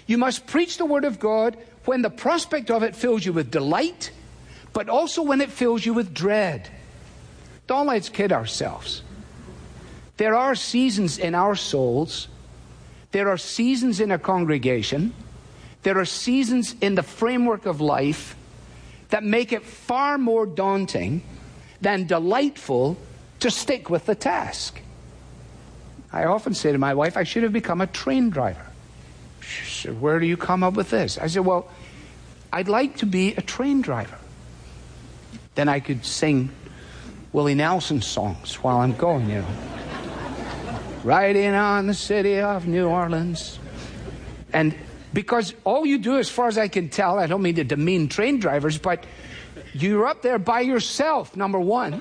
You must preach the word of God when the prospect of it fills you with delight, but also when it fills you with dread. Don't let's kid ourselves. There are seasons in our souls, there are seasons in a congregation, there are seasons in the framework of life that make it far more daunting than delightful to stick with the task. I often say to my wife, I should have become a train driver. She said, where do you come up with this? I said, well, I'd like to be a train driver. Then I could sing Willie Nelson songs while I'm going, you know. Riding on the city of New Orleans. And because all you do, as far as I can tell, I don't mean to demean train drivers, but you're up there by yourself, number one.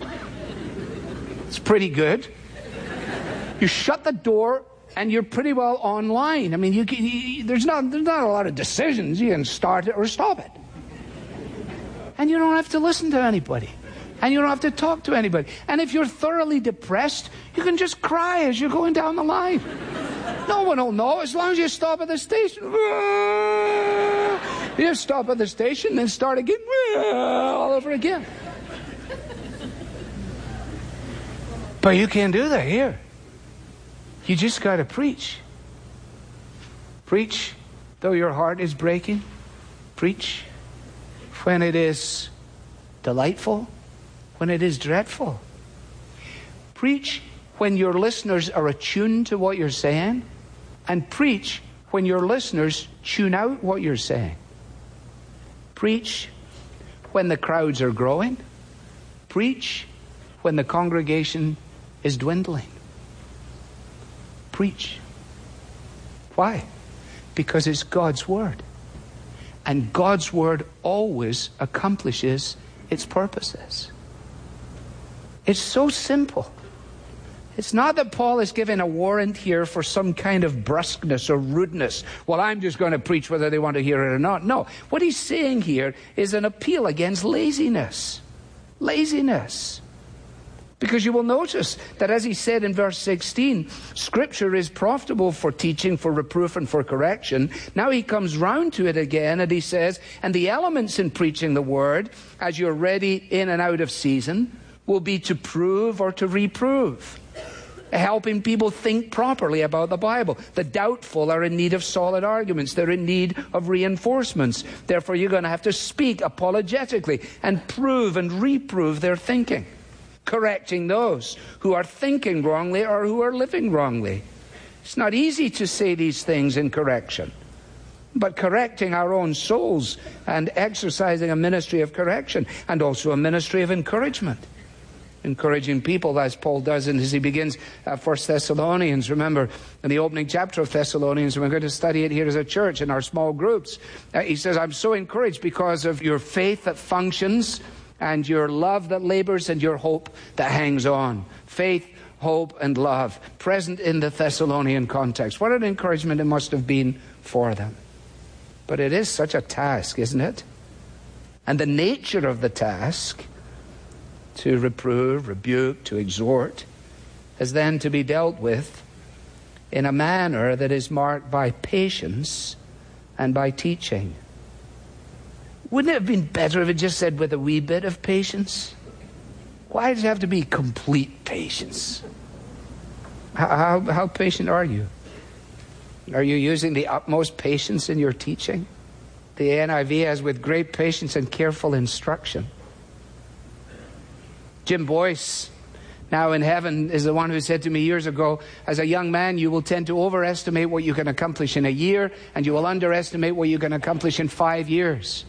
It's pretty good. You shut the door and you're pretty well online. I mean, there's not a lot of decisions. You can start it or stop it. And you don't have to listen to anybody. And you don't have to talk to anybody. And if you're thoroughly depressed, you can just cry as you're going down the line. No one will know as long as you stop at the station. You stop at the station, then start again, all over again. But you can't do that here. You just got to preach. Preach though your heart is breaking. Preach when it is delightful, when it is dreadful. Preach when your listeners are attuned to what you're saying, and preach when your listeners tune out what you're saying. Preach when the crowds are growing. Preach when the congregation is dwindling. Preach. Why? Because it's God's word. And God's word always accomplishes its purposes. It's so simple. It's not that Paul is giving a warrant here for some kind of brusqueness or rudeness. Well, I'm just going to preach whether they want to hear it or not. No. What he's saying here is an appeal against laziness. Laziness. Because you will notice that, as he said in verse 16, Scripture is profitable for teaching, for reproof, and for correction. Now he comes round to it again, and he says, and the elements in preaching the word, as you're ready in and out of season, will be to prove or to reprove, helping people think properly about the Bible. The doubtful are in need of solid arguments. They're in need of reinforcements. Therefore, you're going to have to speak apologetically and prove and reprove their thinking, correcting those who are thinking wrongly or who are living wrongly. It's not easy to say these things in correction, but correcting our own souls and exercising a ministry of correction and also a ministry of encouragement. Encouraging people, as Paul does, and as he begins 1 Thessalonians. Remember, in the opening chapter of Thessalonians, and we're going to study it here as a church in our small groups. He says, I'm so encouraged because of your faith that functions, and your love that labors, and your hope that hangs on. Faith, hope, and love, present in the Thessalonian context. What an encouragement it must have been for them. But it is such a task, isn't it? And the nature of the task, to reprove, rebuke, to exhort, is then to be dealt with in a manner that is marked by patience and by teaching. Wouldn't it have been better if it just said with a wee bit of patience? Why does it have to be complete patience? How patient are you? Are you using the utmost patience in your teaching? The NIV has with great patience and careful instruction. Jim Boyce, now in heaven, is the one who said to me years ago, as a young man, you will tend to overestimate what you can accomplish in a year, and you will underestimate what you can accomplish in 5 years.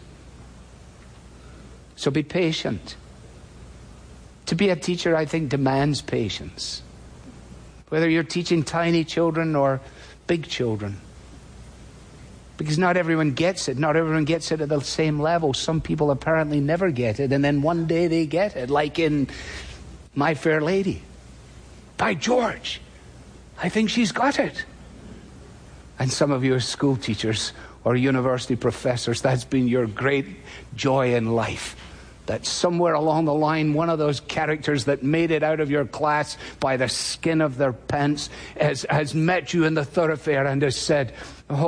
So be patient. To be a teacher, I think, demands patience. Whether you're teaching tiny children or big children. Because not everyone gets it. Not everyone gets it at the same level. Some people apparently never get it, and then one day they get it, like in My Fair Lady. By George, I think she's got it. And some of you are school teachers or university professors. That's been your great joy in life. That somewhere along the line, one of those characters that made it out of your class by the skin of their pants has met you in the thoroughfare and has said,